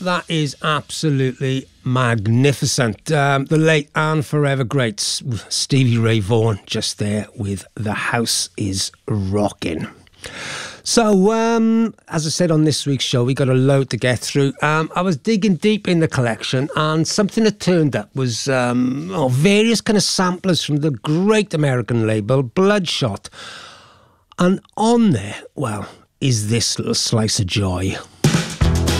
that is absolutely magnificent. The late and forever great Stevie Ray Vaughan just there with The House is Rockin'. So, as I said on this week's show, we got a load to get through. I was digging deep in the collection, and something that turned up was various kind of samplers from the great American label Bloodshot. And on there, well, is this little slice of joy.